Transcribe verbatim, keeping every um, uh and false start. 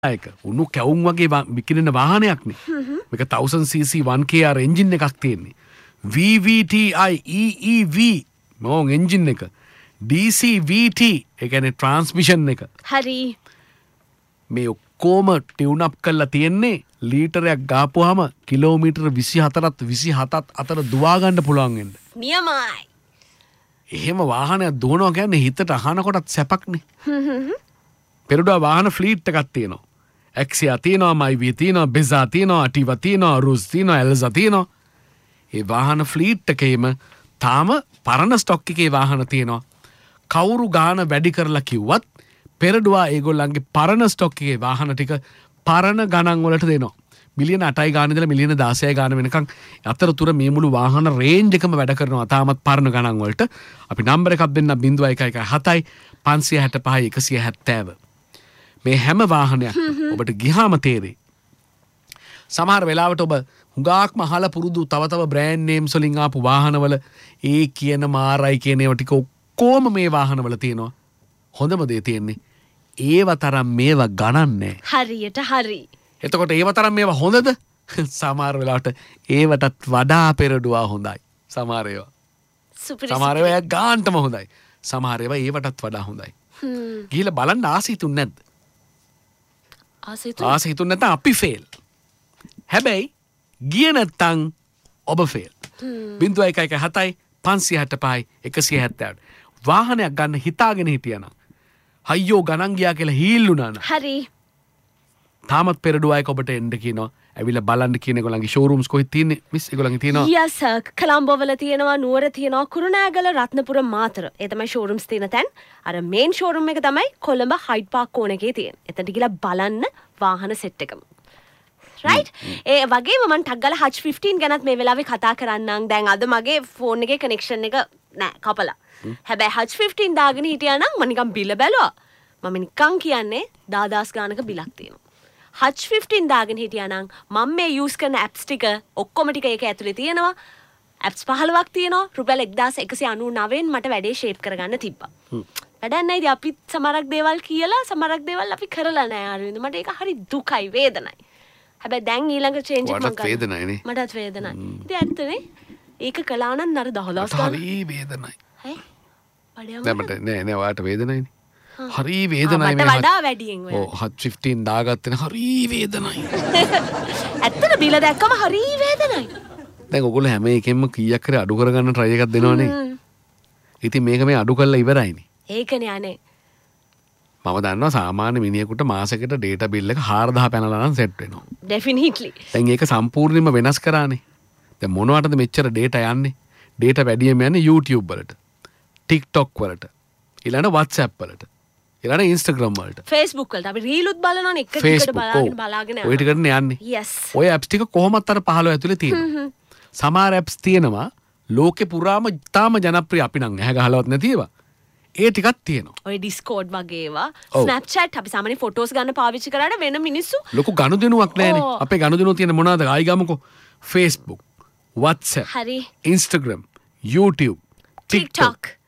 එක උණු කැවුම් වගේ විකිරෙන වාහනයක් නේ. මේක one thousand c c one K R engine එකක් තියෙන්නේ. V V T I E E V මොන් engine එක. D C V T ඒ කියන්නේ ට්‍රාන්ස්මිෂන් එක. හරි. මේ ඔක්කොම ටියුන් අප් කරලා තියෙන්නේ ලීටරයක් ගාපුවාම කිලෝමීටර විසිහතරත් විසිහතත් අතර දුවා ගන්න පුළුවන් වෙන්න. නියමයි. එහෙම වාහනයක් දුවනවා කියන්නේ හිතට අහනකොටත් සැපක්නේ. පෙරඩුවා වාහන ෆ්ලීට් එකක් තියෙනවා. Exia තියෙනවා, Myvi තියෙනවා, Bezza තියෙනවා, Ativa තියෙනවා, Ruz තියෙනවා, Elza තියෙනවා. ඒ වාහන ෆ්ලීට් එකේම තාම පරණ ස්ටොක් එකේ වාහන තියෙනවා. කවුරු ගාන වැඩි කරලා කිව්වත් පෙරඩුවා ඒගොල්ලන්ගේ පරණ ස්ටොක් එකේ වාහන ටික පරණ ගණන් වලට දෙනවා. මිලියන අටයි ගාන ඉඳලා මිලියන දහසයි ගාන වෙනකන් අතරතුර මේ මුළු වාහන රේන්ජ් එකම වැඩ කරනවා. තාමත් පරණ ගණන් වලට අපි නම්බර එකක් දෙන්න zero one one seven five seven five one seven seven. මේ හැම වාහනයක් ඔබට ගිහාම තේරෙයි. සමහර වෙලාවට ඔබ හුඟාක්ම අහලා පුරුදු තව තව බ්‍රෑන්ඩ් නේම්ස් වලින් ආපු වාහනවල ඒ කියන මාරයි කියන ඒවා ටික ඔක්කොම මේ වාහනවල තියෙනවා. හොඳම දේ තියෙන්නේ ඒව තරම් මේවා ගණන් නැහැ. හරියට හරි. එතකොට ඒව තරම් මේවා හොඳද? සමහර වෙලාවට ඒවටත් වඩා පෙරඩුවා හොඳයි. සමහර ඒවා. සමහර ඒවා ගාන්ටම හොඳයි. සමහර ඒවා ඒවටත් වඩා හොඳයි. ගිහිල්ලා බලන්න ආසයි තුන් නැද්ද? ආසයි තුන් නැත්නම් අපි ෆේල්. හැබැයි ගිය නැත්තම් ඔබ fail. zero one one seven five seven five one seven seven. වාහනයක් ගන්න හිතාගෙන හිටියනම් අයියෝ ගණන් ගියා කියලා හීල්ුණා නම් හරි. තාමත් පෙරඩුවායක ඔබට එන්න කියනවා. ඇවිල්ලා බලන්න කියන ඒගොල්ලන්ගේ ෂෝරූම්ස් කොහෙද තියෙන්නේ? මිස් ඒගොල්ලන්ගේ තියෙනවා. yes sir. කොළඹවල තියෙනවා, නුවර තියෙනවා, කුරුණෑගල, රත්නපුර, මාතර. ඒ තමයි ෂෝරූම්ස් තියෙන තැන්. අර මේන් ෂෝරූම් එක තමයි කොළඹ හයිඩ් පාක් කෝන එකේ තියෙන. එතනට ගිහලා බලන්න වාහන සෙට් එකම. right? ඒ වගේම මම ටක් ගාලා H fifteen ගැනත් මේ වෙලාවේ කතා කරන්නම්. දැන් අද මගේ ෆෝන් එකේ කනෙක්ෂන් එක නෑ කපලා. හැබැයි H fifteen දාගෙන හිටියා නම් මම නිකන් බිල බැලුවා. මම නිකන් කියන්නේ දාදාස් ගානක බිලක් තියෙනවා. H fifteen දාගෙන හිටියා නම් මම මේ යූස් කරන ඇප්ස් ටික ඔක්කොම ටික ඒක ඇතුලේ තියෙනවා. ඇප්ස් පහළොවක් තියෙනවා. රුපියල් eleven ninety-nine න් මට වැඩේ ෂේප් කරගන්න තිබ්බා. වැඩක් නැහැ. ඉතින් අපි සමහරක් දේවල් කියලා සමහරක් දේවල් අපි කරලා නැහැ අරවින්ද. මට ඒක හරි දුකයි, වේදනයි. හැබැයි දැන් ඊළඟ චේන්ජ් එක මම ගන්න. වේදනයි නේ. මටත් වේදනයි. ඉතින් ඇත්තනේ ඒක කළා නම් අර දහදහස් ගන්න. හරි වේදනයි. හයි. බඩේ නෑ මට නෑ නෑ ඔයාලට වේදනයිනේ. හරි වේදනයි මේ. මට වඩා වැඩියෙන් ඔය. ඔව් H fifteen දාගත්තේ හරි වේදනයි. ඇත්තට බිල දැක්කම හරි වේදනයි. දැන් ඔයගොල්ලෝ හැම එකෙන්ම කීයක් හරි අඩු කරගන්න try එකක් දෙනවනේ. ඉතින් මේක මේ අඩු කරලා ඉවරයිනේ. ඒකනේ අනේ. මම දන්නවා සාමාන්‍ය මිනිහෙකුට මාසෙකට data bill එක four thousand පැනලා නම් set වෙනවා. definitely. දැන් ඒක සම්පූර්ණයෙන්ම වෙනස් කරානේ. දැන් මොනවටද මෙච්චර data යන්නේ? data වැඩියෙන්ම යන්නේ YouTube වලට. TikTok වලට. ඊළඟ WhatsApp වලට. ඊළඟ Instagram වලට. Facebook වලට. අපි reel උත් බලනවනේ එක දිගට බලාගෙන බලාගෙන යනවා. ඔය ටිකනේ යන්නේ. yes. ඔය apps ටික කොහොමත් අර පහළොව ඇතුලේ තියෙනවා. සමහර apps තියෙනවා ලෝකේ පුරාම ඉතාම ජනප්‍රිය අපි නම් ඇහැ ගහලවත් නැති ඒවා. ඒ ටිකක් තියෙනවා. ඔය Discord වගේ ඒවා, Snapchat අපි සාමාන්‍ය ෆොටෝස් ගන්න පාවිච්චි කරාට වෙන මිනිස්සු ලොකු ගනුදෙනුවක් නැහැනේ. අපේ ගනුදෙනුව තියෙන මොනවද? ආයි ගමුකෝ. Facebook, WhatsApp, හරි. Instagram, YouTube, TikTok. TikTok.